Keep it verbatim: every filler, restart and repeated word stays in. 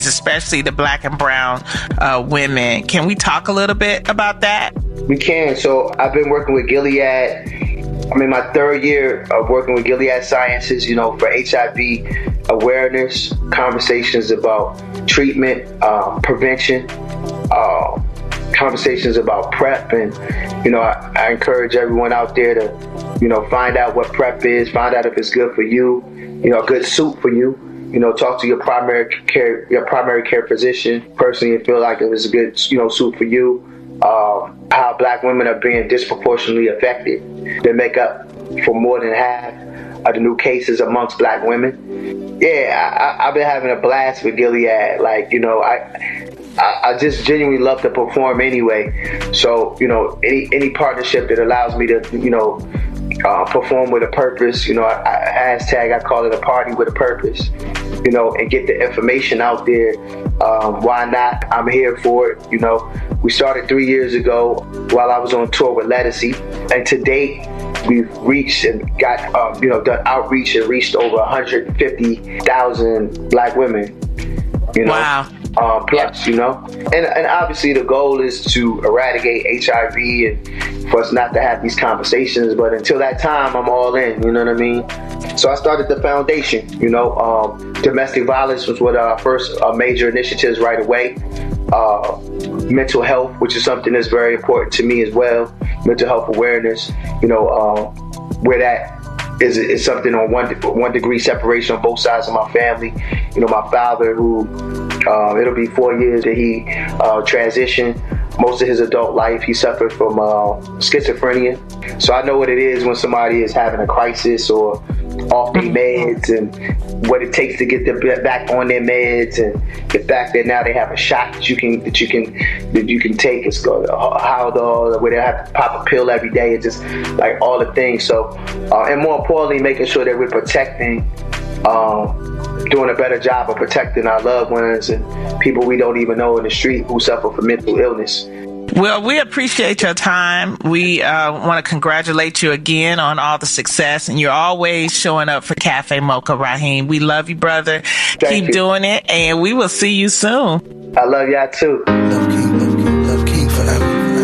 especially the Black and brown uh, women. Can we talk a little bit about that? We can. So I've been working with Gilead. I'm in my third year of working with Gilead Sciences, you know, for H I V awareness, conversations about treatment, uh, prevention, uh, conversations about PrEP. And, you know, I, I encourage everyone out there to, you know, find out what PrEP is, find out if it's good for you, you know, a good suit for you. You know, talk to your primary care, your primary care physician personally, and feel like it was a good, you know, suit for you. Um, how Black women are being disproportionately affected. They make up for more than half of the new cases amongst Black women. Yeah, I, I've been having a blast with Gilead. Like, you know, I, I, I just genuinely love to perform anyway. So, you know, any any partnership that allows me to, you know, Uh, perform with a purpose, you know, I, I, hashtag, I call it a party with a purpose, you know, and get the information out there. Um, why not? I'm here for it. You know, we started three years ago while I was on tour with Lettucey, and to date, we've reached and got, um, you know, done outreach and reached over one hundred fifty thousand Black women, you know. Wow. Uh, plus, you know, and and obviously the goal is to eradicate H I V and for us not to have these conversations. But until that time, I'm all in. You know what I mean? So I started the foundation. You know, um, domestic violence was one of our first uh, major initiatives right away. Uh, mental health, which is something that's very important to me as well. Mental health awareness. You know, uh, where that. Is, is something on one one degree separation on both sides of my family. You know, my father, who uh, it'll be four years that he uh, transitioned. Most of his adult life, he suffered from uh, schizophrenia. So I know what it is when somebody is having a crisis or off their meds, and what it takes to get them back on their meds, and the fact that now they have a shot that you can that you can that you can take. It's called Haldol, where they have to pop a pill every day. It's just like all the things. So, uh, and more importantly, making sure that we're protecting, um, doing a better job of protecting our loved ones and people we don't even know in the street who suffer from mental illness. Well, we appreciate your time. We uh, want to congratulate you again on all the success, and you're always showing up for Cafe Mocha, Raheem. We love you, brother. Thank Keep you. doing it, and we will see you soon. I love y'all too.